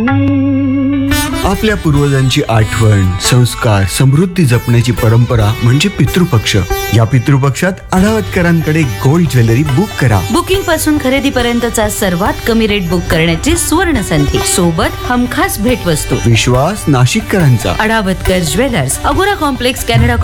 आपल्या पूर्वजांची आठवण, संस्कार, समृद्धी जपण्याची परंपरा म्हणजे पितृपक्ष. या पितृपक्षात अडावतकरांकडे गोल्ड ज्वेलरी बुक करा. बुकिंग पासून खरेदीपर्यंतचा सर्वात कमी रेट बुक करण्याची सुवर्ण संधी, सोबत हमखास भेटवस्तू. विश्वास नाशिककरांचा. अडावतकर ज्वेलर्स, अगोरा कॉम्प्लेक्स, कॅनडा